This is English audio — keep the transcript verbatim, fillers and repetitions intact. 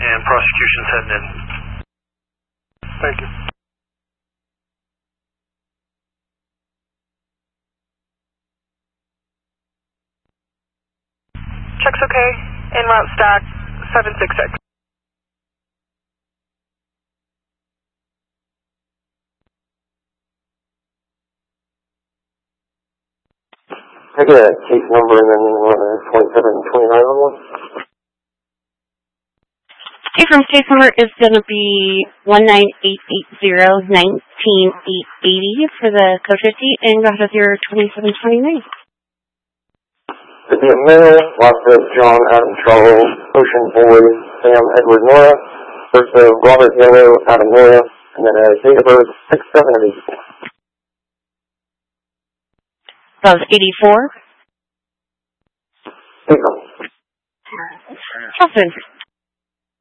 and prosecution's heading in. Thank you. Check's okay. En route stack seven six six. I get a case number and then uh, twenty-seven twenty-nine on one. Okay, from case number is going to be one nine eight eight zero nineteen eight eighty for the code fifty, and go ahead with your twenty-seven twenty-nine. To be a male, lots of John Adam Charles, Ocean Boy, Sam Edward Nora, first of Robert Yellow, Adam Nora, and then a date of birth six seven eighty-four. That was eighty-four. Take on. Justin.